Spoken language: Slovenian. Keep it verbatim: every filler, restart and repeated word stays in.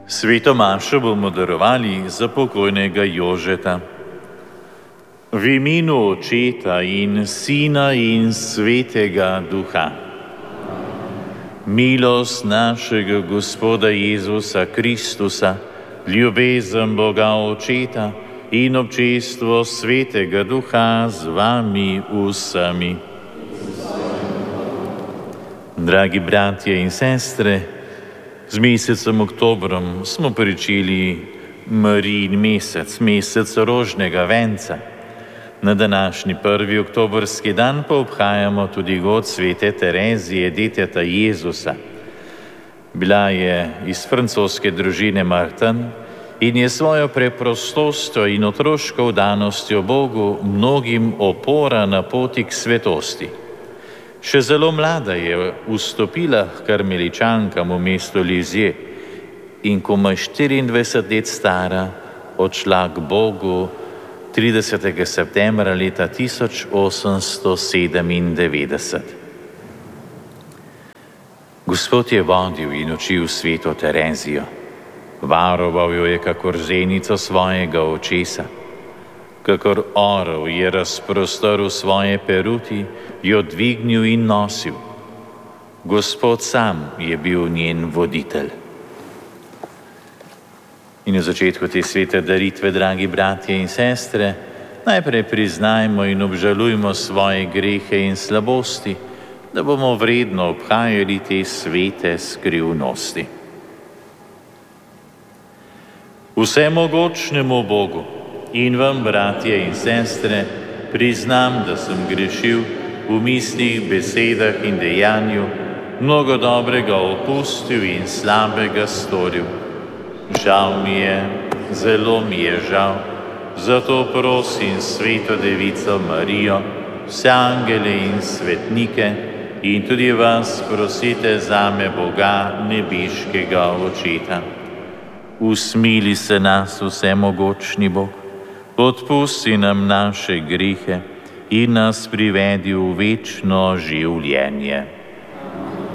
Sveto mašo bomo darovali za pokojnega Jožeta. V imenu Očeta in Sina in Svetega Duha. Milost našega Gospoda Jezusa Kristusa, ljubezen Boga Očeta in občestvo Svetega Duha z vami vsemi. Dragi bratje in sestre, z mesecem oktobrom smo pričeli Marijin mesec, mesec rožnega venca. Na današnji prvi oktobrski dan pa obhajamo tudi god svete Terezije, deteta Jezusa. Bila je iz francoske družine Martin in je svojo preprostostjo in otroško vdanostjo Bogu mnogim opora na poti k svetosti. Še zelo mlada je vstopila k karmeličankam v mesto Lizje in komaj štiriindvajset let stara odšla k Bogu tridesetega septembra leta tisoč osemsto sedemindevetdeset. Gospod je vodil in učil sveto Terezijo. Varoval jo je kakor zenico svojega očesa. Kakor orel je razprostoril svoje peruti, jo dvignil in nosil. Gospod sam je bil njen voditelj. In v začetku te svete daritve, dragi bratje in sestre, najprej priznajmo in obžalujmo svoje grehe in slabosti, da bomo vredno obhajali te svete skrivnosti. Vsemogočnemu Bogu in vam, bratje in sestre, priznam, da sem grešil v mislih, besedah in dejanju, mnogo dobrega opustil in slabega storil. Žal mi je, zelo mi je žal, zato prosim Sveto Devico Marijo, vse angele in svetnike in tudi vas prosite zame Boga nebeškega Očeta. Usmili se nas, vsemogočni Bog, odpusti nam naše grehe in nas privedi v večno življenje.